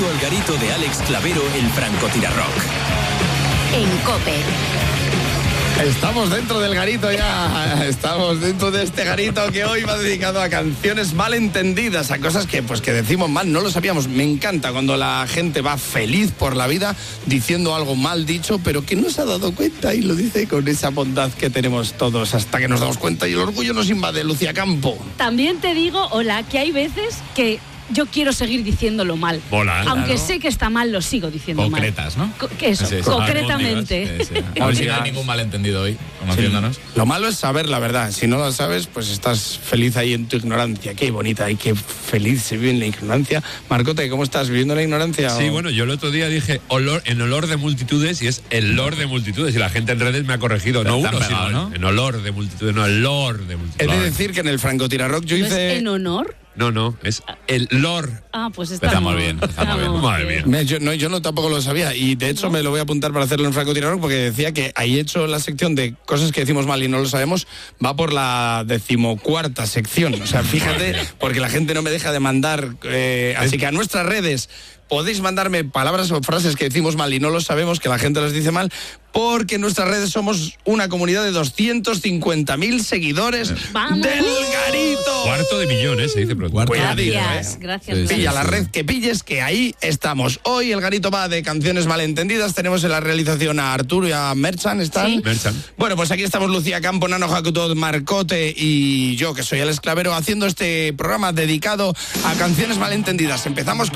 escuchando al garito de Alex Clavero, el francotirarrock. En COPE. Estamos dentro del garito ya, estamos dentro de este garito que hoy va dedicado a canciones malentendidas, a cosas que decimos mal, no lo sabíamos. Me encanta cuando la gente va feliz por la vida diciendo algo mal dicho, pero que no se ha dado cuenta y lo dice con esa bondad que tenemos todos hasta que nos damos cuenta y el orgullo nos invade. Lucía Campo. También te digo, hola, que hay veces que yo quiero seguir diciéndolo mal. Hola, aunque claro. sé que está mal, lo sigo diciendo concretas, mal. ¿no? Eso, Sí, concretamente. Sí. A ver si no hay ningún malentendido hoy, conociéndonos. Sí. Lo malo es saber la verdad. Si no la sabes, pues estás feliz ahí en tu ignorancia. Qué bonita y qué feliz se vive en la ignorancia. Marcote, ¿cómo estás? ¿Viviendo en la ignorancia? Sí, bueno, yo el otro día dije en olor de multitudes y es el lord de multitudes y la gente en redes me ha corregido. No uno, sino ¿no? En olor de multitudes, no el lord de multitudes. He de decir que en el francotirarrock yo hice... ¿Es en honor? No, es el lord. Ah, pues estamos bien. Madre mía. Yo no tampoco lo sabía y de hecho me lo voy a apuntar para hacerlo en francotirarrock porque decía que ahí hecho la sección de cosas que decimos mal y no lo sabemos, va por la 14ª sección. O sea, fíjate, porque la gente no me deja de mandar, así que a nuestras redes podéis mandarme palabras o frases que decimos mal y no lo sabemos, que la gente las dice mal, porque en nuestras redes somos una comunidad de 250.000 seguidores ¡Vamos! del garito. 250.000.000, se dice pronto. Gracias. Pilla la red que pilles, que ahí estamos. Hoy el garito va de canciones malentendidas. Tenemos en la realización a Arturo y a Merchan. ¿Están? Sí. Merchan. Bueno, pues aquí estamos Lucía Campo, Nano Jacutot, Marcote y yo, que soy Alex Clavero, haciendo este programa dedicado a canciones malentendidas. Empezamos